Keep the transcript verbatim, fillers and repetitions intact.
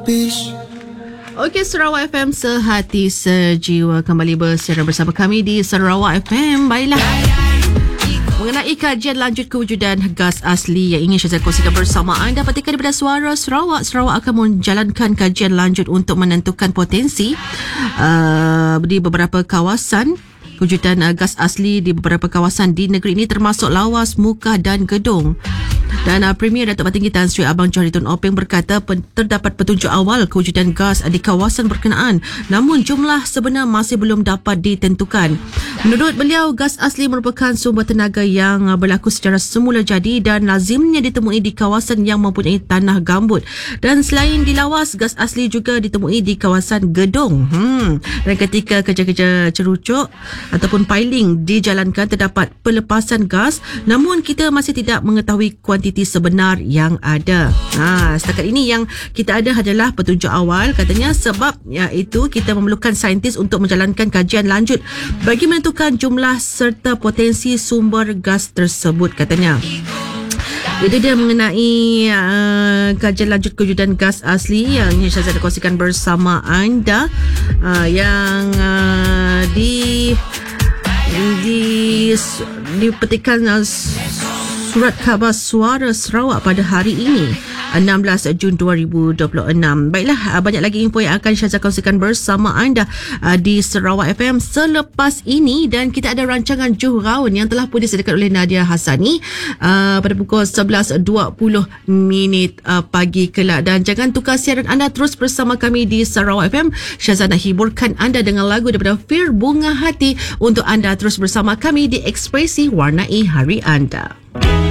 habis. Okey, Sarawak F M sehati sejiwa kembali bersiaran bersama kami di Sarawak F M. Baiklah, mengenai kajian lanjut kewujudan gas asli yang ingin Syazal kongsikan bersama anda, petikan daripada Suara Sarawak. Sarawak akan menjalankan kajian lanjut untuk menentukan potensi uh, di beberapa kawasan kewujudan uh, gas asli di beberapa kawasan di negeri ini, termasuk lawas, muka dan gedung. Dan uh, Premier Datuk Patinggi Tan Sri Abang Johari Tun Openg berkata pen- terdapat petunjuk awal kewujudan gas di kawasan berkenaan, namun jumlah sebenar masih belum dapat ditentukan. Menurut beliau, gas asli merupakan sumber tenaga yang uh, berlaku secara semula jadi dan lazimnya ditemui di kawasan yang mempunyai tanah gambut. Dan selain di lawas, gas asli juga ditemui di kawasan gedung. Hmm. Dan ketika kerja-kerja cerucuk ataupun piling dijalankan, terdapat pelepasan gas, namun kita masih tidak mengetahui kuantiti sebenar yang ada. Ha, setakat ini yang kita ada adalah petunjuk awal katanya, sebab iaitu kita memerlukan saintis untuk menjalankan kajian lanjut bagi menentukan jumlah serta potensi sumber gas tersebut katanya. Itu dia mengenai uh, kajian lanjut kewujudan gas asli yang ingin saya kongsikan bersama anda, uh, yang uh, di di dipetikan uh, Surat Khabar Suara Sarawak pada hari ini, enam belas Jun dua ribu dua puluh enam. Baiklah, banyak lagi info yang akan Syazal kongsikan bersama anda di Sarawak F M selepas ini, dan kita ada rancangan Juhraun yang telah pun disediakan oleh Nadia Hasani uh, pada pukul sebelas dua puluh minit uh, pagi kelak. Dan jangan tukar siaran anda, terus bersama kami di Sarawak F M. Syazal nak hiburkan anda dengan lagu daripada Fir Bunga Hati untuk anda terus bersama kami di Ekspresi Warnai Hari Anda.